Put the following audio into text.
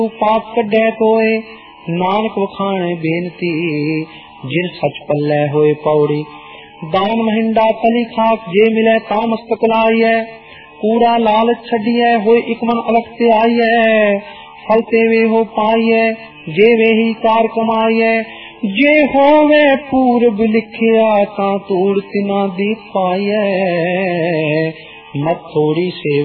पाप कढै कोय नानक वखाणे बेनती जिन सच पल्लै होए पौड़ी। दान महिंडा तली खाक जे मिलै ता मस्तक लाइयै कूड़ा लालच छड़ियै होए इक मन अलख ते आइयै फल ते वे हो पाइयै जे वे ही कार कमाइयै जे होवे पूरब लिखिया ता तूड़ तिना दी पाइयै मत थोड़ी से